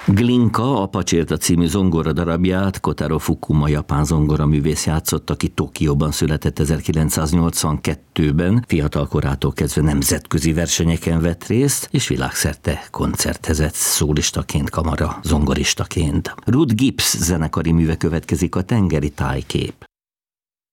Glinka, a Pacsirta című zongora darabját Kotaro Fukuma japán zongoraművész játszott, aki Tokióban született 1982-ben, fiatal korától kezdve nemzetközi versenyeken vett részt, és világszerte koncertezett szólistaként, kamara zongoristaként. Ruth Gibbs zenekari műve következik, a Tengeri tájkép.